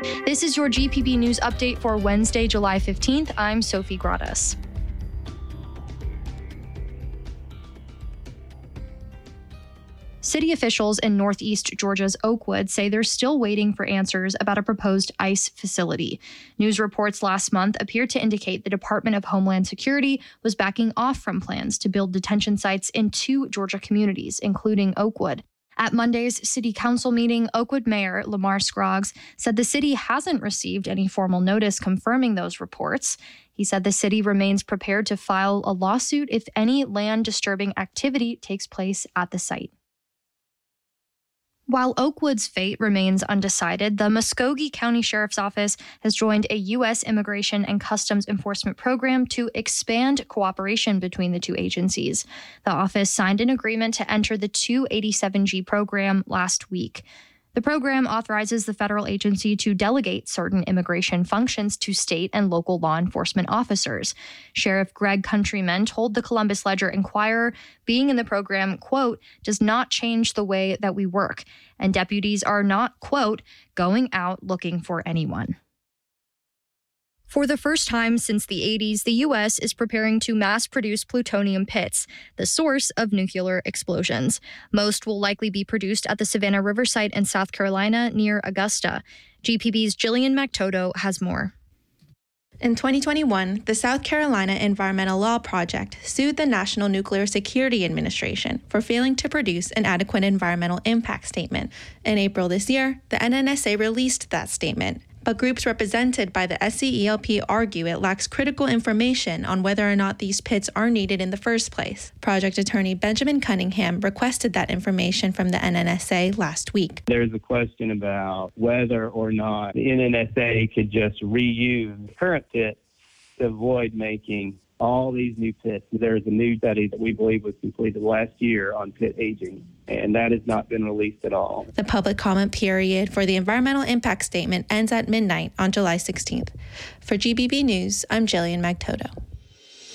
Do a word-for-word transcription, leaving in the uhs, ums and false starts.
This is your G P B News update for Wednesday, July fifteenth. I'm Sophie Gradas. City officials in northeast Georgia's Oakwood say they're still waiting for answers about a proposed ICE facility. News reports last month appeared to indicate the Department of Homeland Security was backing off from plans to build detention sites in two Georgia communities, including Oakwood. At Monday's city council meeting, Oakwood Mayor Lamar Scroggs said the city hasn't received any formal notice confirming those reports. He said the city remains prepared to file a lawsuit if any land-disturbing activity takes place at the site. While Oakwood's fate remains undecided, the Muskogee County Sheriff's Office has joined a U S Immigration and Customs Enforcement program to expand cooperation between the two agencies. The office signed an agreement to enter the two eighty-seven G program last week. The program authorizes the federal agency to delegate certain immigration functions to state and local law enforcement officers. Sheriff Greg Countryman told the Columbus Ledger-Inquirer, being in the program, quote, does not change the way that we work, and deputies are not, quote, going out looking for anyone. For the first time since the eighties, the U S is preparing to mass-produce plutonium pits, the source of nuclear explosions. Most will likely be produced at the Savannah River site in South Carolina near Augusta. G P B's Jillian McToto has more. In twenty twenty-one, the South Carolina Environmental Law Project sued the National Nuclear Security Administration for failing to produce an adequate environmental impact statement. In April this year, the N N S A released that statement. But groups represented by the S C E L P argue it lacks critical information on whether or not these pits are needed in the first place. Project attorney Benjamin Cunningham requested that information from the N N S A last week. There's a question about whether or not the N N S A could just reuse the current pits to avoid making all these new pits. There's a new study that we believe was completed last year on pit aging, and that has not been released at all. The public comment period for the environmental impact statement ends at midnight on July sixteenth. For G B B News, I'm Jillian McToto.